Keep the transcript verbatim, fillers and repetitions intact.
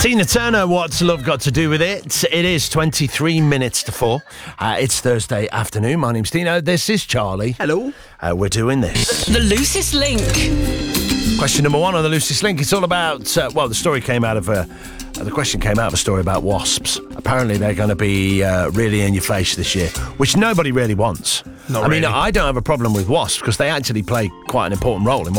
Tina Turner, what's love got to do with it? It is twenty-three minutes to four. Uh, it's Thursday afternoon. My name's Tino. This is Charlie. Hello. Uh, we're doing this. The loosest link. Question number one on the loosest link. It's all about, uh, well, the story came out of a, uh, the question came out of a story about wasps. Apparently they're going to be uh, really in your face this year, which nobody really wants. Not I mean, really. I don't have a problem with wasps because they actually play quite an important role in what